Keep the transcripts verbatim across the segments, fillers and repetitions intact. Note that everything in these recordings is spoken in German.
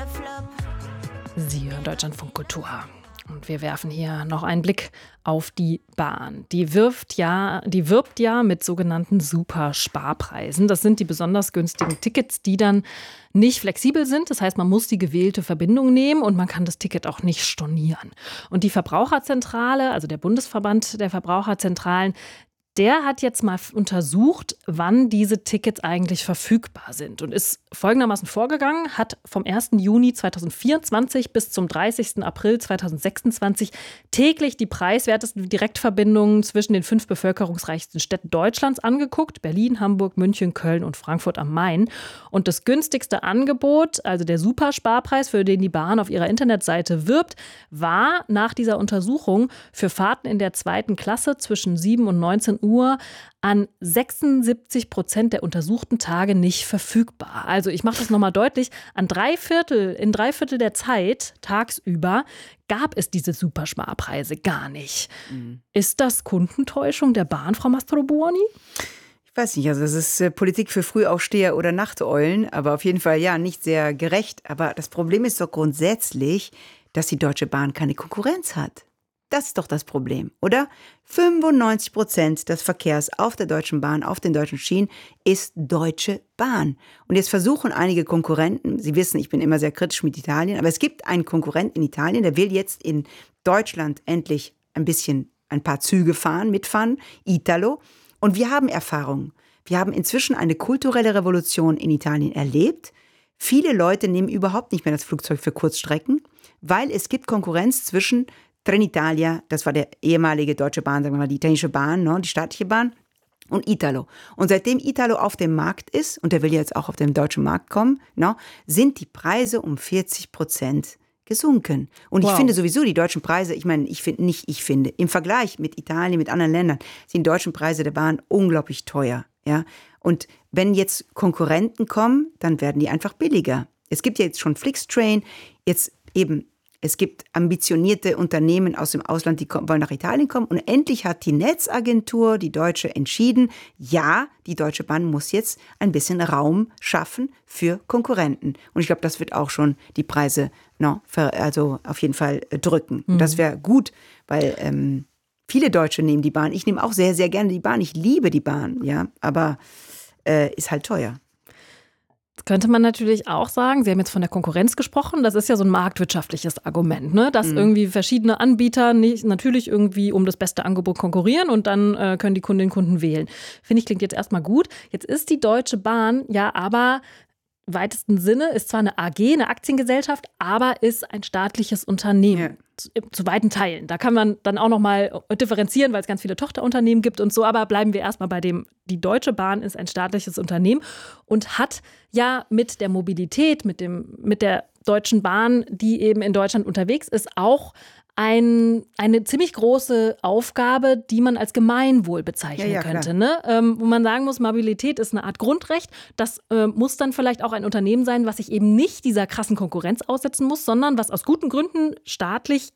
Sie hören Deutschlandfunk Kultur. Und wir werfen hier noch einen Blick auf die Bahn. Die wirft ja, die wirbt ja mit sogenannten Supersparpreisen. Das sind die besonders günstigen Tickets, die dann nicht flexibel sind. Das heißt, man muss die gewählte Verbindung nehmen und man kann das Ticket auch nicht stornieren. Und die Verbraucherzentrale, also der Bundesverband der Verbraucherzentralen, der hat jetzt mal untersucht, wann diese Tickets eigentlich verfügbar sind und ist folgendermaßen vorgegangen, hat vom ersten Juni zweitausendvierundzwanzig bis zum dreißigsten April zweitausendsechsundzwanzig täglich die preiswertesten Direktverbindungen zwischen den fünf bevölkerungsreichsten Städten Deutschlands angeguckt: Berlin, Hamburg, München, Köln und Frankfurt am Main. Und das günstigste Angebot, also der Supersparpreis, für den die Bahn auf ihrer Internetseite wirbt, war nach dieser Untersuchung für Fahrten in der zweiten Klasse zwischen sieben und neunzehn Uhr an sechsundsiebzig Prozent der untersuchten Tage nicht verfügbar. Also ich mache das nochmal deutlich, an drei Viertel, in drei Viertel der Zeit tagsüber gab es diese Supersparpreise gar nicht. Mhm. Ist das Kundentäuschung der Bahn, Frau Mastrobuoni? Ich weiß nicht, also das ist äh, Politik für Frühaufsteher oder Nachteulen, aber auf jeden Fall ja nicht sehr gerecht. Aber das Problem ist doch grundsätzlich, dass die Deutsche Bahn keine Konkurrenz hat. Das ist doch das Problem, oder? fünfundneunzig Prozent des Verkehrs auf der Deutschen Bahn, auf den deutschen Schienen, ist Deutsche Bahn. Und jetzt versuchen einige Konkurrenten, Sie wissen, ich bin immer sehr kritisch mit Italien, aber es gibt einen Konkurrenten in Italien, der will jetzt in Deutschland endlich ein bisschen ein paar Züge fahren, mitfahren, Italo. Und wir haben Erfahrungen. Wir haben inzwischen eine kulturelle Revolution in Italien erlebt. Viele Leute nehmen überhaupt nicht mehr das Flugzeug für Kurzstrecken, weil es gibt Konkurrenz zwischen Trenitalia, das war der ehemalige Deutsche Bahn, sagen wir mal, die italienische Bahn, ne, die staatliche Bahn, und Italo. Und seitdem Italo auf dem Markt ist, und der will jetzt auch auf den deutschen Markt kommen, ne, sind die Preise um vierzig Prozent gesunken. Und wow. Ich finde sowieso die deutschen Preise, ich meine, ich finde nicht, ich finde, im Vergleich mit Italien, mit anderen Ländern, sind die deutschen Preise der Bahn unglaublich teuer. Ja? Und wenn jetzt Konkurrenten kommen, dann werden die einfach billiger. Es gibt ja jetzt schon Flixtrain, jetzt eben es gibt ambitionierte Unternehmen aus dem Ausland, die wollen nach Italien kommen. Und endlich hat die Netzagentur, die Deutsche, entschieden, ja, die Deutsche Bahn muss jetzt ein bisschen Raum schaffen für Konkurrenten. Und ich glaube, das wird auch schon die Preise no, also auf jeden Fall drücken. Mhm. Das wäre gut, weil ähm, viele Deutsche nehmen die Bahn. Ich nehme auch sehr, sehr gerne die Bahn. Ich liebe die Bahn, ja, aber äh, ist halt teuer. Könnte man natürlich auch sagen, Sie haben jetzt von der Konkurrenz gesprochen, das ist ja so ein marktwirtschaftliches Argument, ne? Dass mhm. irgendwie verschiedene Anbieter nicht, natürlich irgendwie um das beste Angebot konkurrieren und dann äh, können die Kundinnen und Kunden wählen. Finde ich, klingt jetzt erstmal gut. Jetzt ist die Deutsche Bahn ja aber im weitesten Sinne, ist zwar eine A G, eine Aktiengesellschaft, aber ist ein staatliches Unternehmen. Ja. Zu, zu weiten Teilen. Da kann man dann auch noch mal differenzieren, weil es ganz viele Tochterunternehmen gibt und so. Aber bleiben wir erstmal bei dem, die Deutsche Bahn ist ein staatliches Unternehmen und hat ja mit der Mobilität, mit dem, mit der Deutschen Bahn, die eben in Deutschland unterwegs ist, auch ein, eine ziemlich große Aufgabe, die man als Gemeinwohl bezeichnen ja, ja, könnte. Ne? Ähm, wo man sagen muss, Mobilität ist eine Art Grundrecht. Das äh, muss dann vielleicht auch ein Unternehmen sein, was sich eben nicht dieser krassen Konkurrenz aussetzen muss, sondern was aus guten Gründen staatlich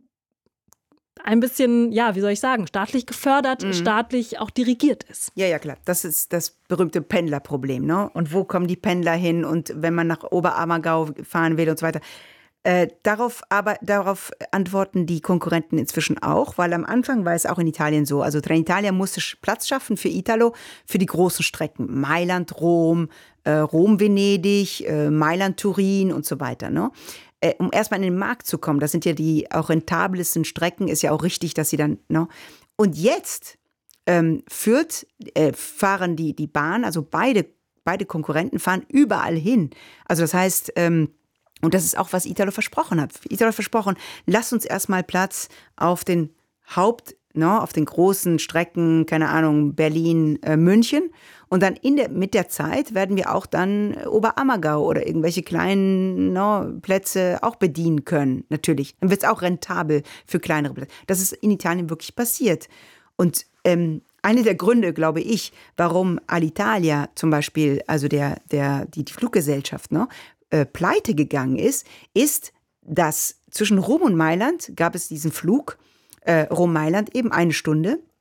ein bisschen, ja, wie soll ich sagen, staatlich gefördert, mhm. staatlich auch dirigiert ist. Ja, ja, klar. Das ist das berühmte Pendlerproblem. Ne? Und wo kommen die Pendler hin? Und wenn man nach Oberammergau fahren will und so weiter. Äh, darauf, aber, darauf antworten die Konkurrenten inzwischen auch, weil am Anfang war es auch in Italien so. Also Trenitalia musste Platz schaffen für Italo, für die großen Strecken. Mailand, Rom, äh, Rom-Venedig, äh, Mailand-Turin und so weiter. Ne? Äh, um erstmal in den Markt zu kommen, das sind ja die auch rentabelsten Strecken, ist ja auch richtig, dass sie dann. Ne? Und jetzt ähm, führt, äh, fahren die, die Bahn, also beide, beide Konkurrenten fahren überall hin. Also das heißt, ähm, und das ist auch, was Italo versprochen hat. Italo hat versprochen, lass uns erstmal Platz auf den Haupt, no, auf den großen Strecken, keine Ahnung, Berlin, äh, München. Und dann in der, mit der Zeit werden wir auch dann Oberammergau oder irgendwelche kleinen no, Plätze auch bedienen können, natürlich. Dann wird es auch rentabel für kleinere Plätze. Das ist in Italien wirklich passiert. Und ähm, einer der Gründe, glaube ich, warum Alitalia zum Beispiel, also der, der, die, die Fluggesellschaft, ne, pleite gegangen ist, ist, dass zwischen Rom und Mailand gab es diesen Flug, äh, Rom-Mailand eben eine Stunde.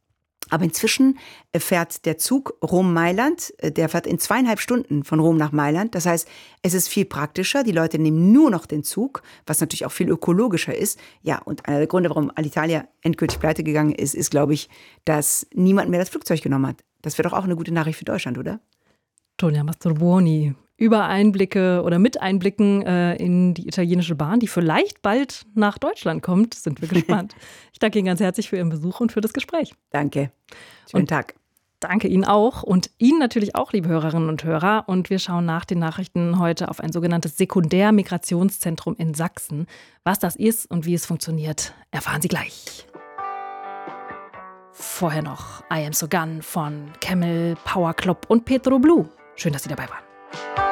Aber inzwischen fährt der Zug Rom-Mailand, der fährt in zweieinhalb Stunden von Rom nach Mailand. Das heißt, es ist viel praktischer. Die Leute nehmen nur noch den Zug, was natürlich auch viel ökologischer ist. Ja, und einer der Gründe, warum Alitalia endgültig pleite gegangen ist, ist, glaube ich, dass niemand mehr das Flugzeug genommen hat. Das wäre doch auch eine gute Nachricht für Deutschland, oder? Tonia Mastrobuoni, über Einblicke oder mit Einblicken äh, in die italienische Bahn, die vielleicht bald nach Deutschland kommt, sind wir gespannt. Ich danke Ihnen ganz herzlich für Ihren Besuch und für das Gespräch. Danke. Schönen und Tag. Danke Ihnen auch und Ihnen natürlich auch, liebe Hörerinnen und Hörer. Und wir schauen nach den Nachrichten heute auf ein sogenanntes Sekundärmigrationszentrum in Sachsen. Was das ist und wie es funktioniert, erfahren Sie gleich. Vorher noch I Am So Gun von Camel, Power Club und Petro Blue. Schön, dass Sie dabei waren.